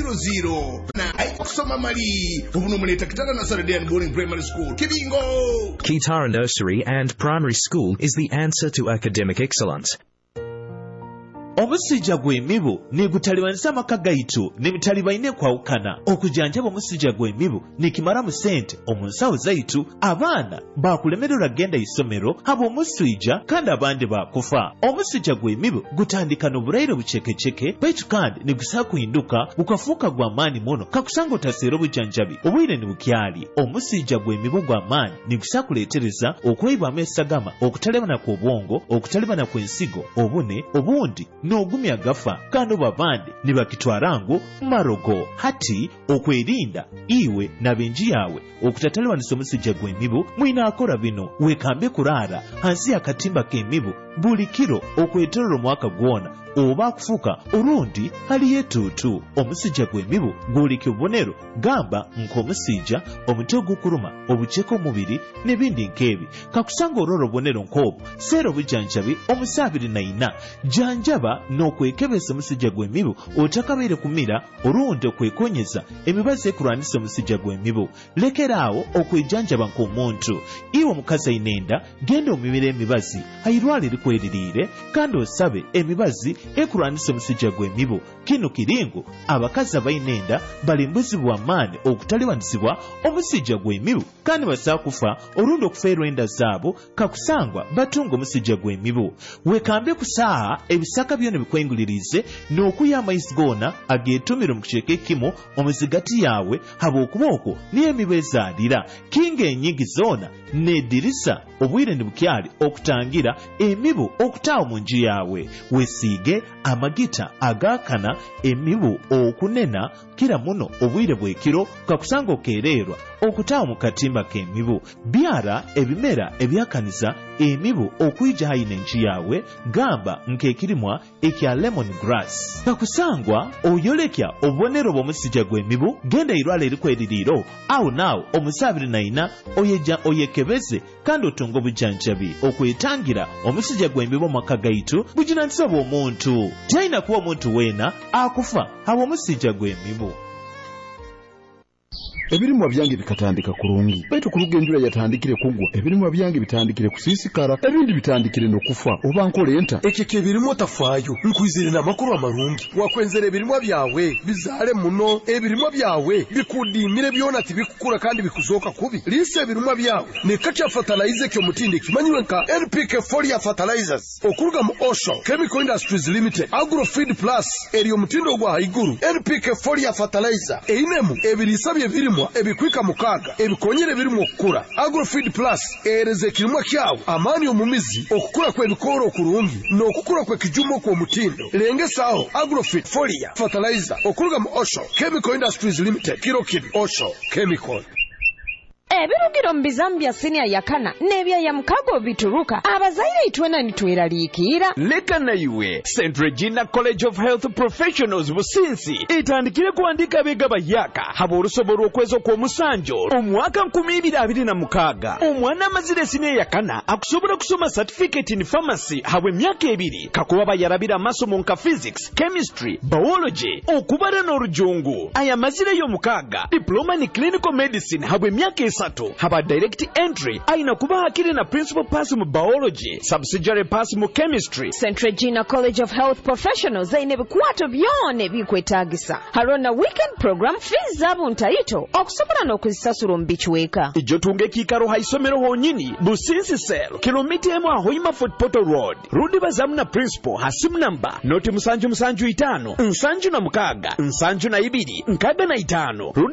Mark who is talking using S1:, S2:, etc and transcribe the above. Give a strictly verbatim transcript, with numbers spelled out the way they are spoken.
S1: zero zero na kusoma mali ubunomuleta Kitara Nursery and Boarding Primary School Kibingo.
S2: Kitara Nursery and Primary School is the answer to academic excellence.
S3: Omusijja gw'emibu negutalibanisa amaka gaitu nemitaliba ine kwawukana okujanjaba omusijja gw'emibu nekimala mu ssente omunsawo zaitu abaana bakulemererwa genda isomero haba omuswijja kandi abandi bakufa. Omusijja gw'emibu gutandika n'obulwaire bucekeceke baitu kandi negusaa kuhinduka bukafuuka gw'amaanyi muno kakusanga otaseera obujanjabi obwire ne bukyali. Omusijja gw'emibu gw'amaanyi negusaa kuleetereza okweyibwamu essagama, okutalebana kw'obwongo, okutalebana kw'ensigo, obune obundi n'ogumya gafa kandi babandi ne bakitwala ngo marogo. Hati okwerinda iwe n'abenji yawe okutatalewanisa omusijja gw'emibu mwina akola bino: wekambe kulaara hansi y'akatimba k'emibu buli kiro okwetolera omwaka gwona oba akufuuka olundi haliyo etuutu. Omusijja gw'emibu gwoleka obubonero gamba nk'omusijja, omuti ogukuluma, obuceeke omubiri n'ebindi nk'ebi. Kakusanga olwala obubonero nk'obwo seera obujanjabi omusa abiri na ina. Janjaba n'okwekebeza omusijja gw'emibu otakabeere kumira olundi okwekonyeza emibazi ekulwanisa omusijja gw'emibu. Lekeraawo okwejanjaba nk'omuntu. Iwe omukazi ayina enda genda omibira emibazi ayirwale likweririire kandi osabe emibazi ekulwanisa omusijja gw'emibu. Kino kiringo abakazi abayina enda balimbuzibwa amaanyi okutaliwanisibwa omusijja gw'emibu kandi basaa kufa olundi okufeerwa enda zaabo kakusangwa batunga omusijja gw'emibu. Wekambe kusaaha ebisaka byona bikwengulirize n'okuya amaizi goona ageetumire mu kicweka ekimu omuzigati yawe habw'okuba okwo niyo emibu ezaalira. Kinga enyingi zoona n'eddirisa obwire ne bukyali okutangira emibu okutaawa mu nju yawe. Wesiige amagita agaakana emibu okunena kira muno obwire bw'ekiro kakusanga okeererwa okutaawa mu katimba k'emibu. Byara ebimera ebyakaniza emibu okuyija hayina enju yawe gamba nk'ekirimwa ekya lemon grass. Kakusangwa oyolekya obubonero bw'omusijja gw'emibu genda irwala erikweririiro awo naawo omusaabiri na ina oyeja oyekebeze kandi otunga obujanjabi okwetangira omusijja gw'emibu mu maka gaitu buginanisa bw'omuntu. Talina kuba omuntu weena akufa haba omusijja gw'emibu.
S4: Ebirimwa byange bikatandika kurungi baitu kuluga enjula yatandikire kugwa ebirimwa byange bitandikire kusisikara ebindi bitandikire n'okufa oba nkole enta.
S5: Ekyo ebirimwa tafaayo nkwizire n'amakulu amarungi wakwenzera ebirimwa byawe bizaale muno ebirimwa byawe bikudiimire byona tibikukula kandi bikuzooka kubi. Liisa ebirimwa byawe ne Katya Fertilizer kyo mutindi kimanyirwe nka N P K Foliar Fertilizers okuluga mu Osho Chemical Industries Limited. Agrofeed Plus eriyo mutindo gwa haiguru. N P K Foliar Fertilizer einemu ebirisa bye birimwa ebikwika mukaga ebikonyere biri mu okukula. Agrofeed Plus ereze ekirimwa kyawe amaani omumizi okukula kw'ebikooro okurungi n'okukula kw'ekijumo kw'omutindo. Lengesaho Agrofeed Foliar Fertilizer okuluga mu Osho Chemical Industries Limited. Kiro kiri Osho Chemical.
S6: Ebirugiro mu bizamu bya senior yakana n'ebya ya mukago bituruka abazaire itwena nitweraliikira.
S7: Leka na iwe Saint Regina College of Health Professionals Businsi etandikire kuandika abega bayaka haba olusobola okweza okw'omusanjo omwaka nkumi ibiri abiri na mukaaga. Omwana amazire senior yakana akusobola kusoma certificate in pharmacy habwe emyaka ebiri kakuba bayarabira amasomo nka physics, chemistry, biology okubala n'olujungu. Aya mazire y'omukaaga diploma in clinical medicine habwe emyaka esatu haba direct entry aina kuba hakiri na principal pass mu biology, subsidiary pass mu chemistry.
S6: Saint Regina College of Health Professionals aine bikwato byone bikwetagisa harona weekend program fees zabo ntaito okusobola n'okuzisasula mu bichweka.
S7: Ijo tunge kikaro haisomero honyini Businsi Cell kilomita emu ahoima Fort Portal Road rudi bazamu na principal hasimu namba noti musanju musanju itano nsanju na mukaga nsanju na ibiri nkaga na itano.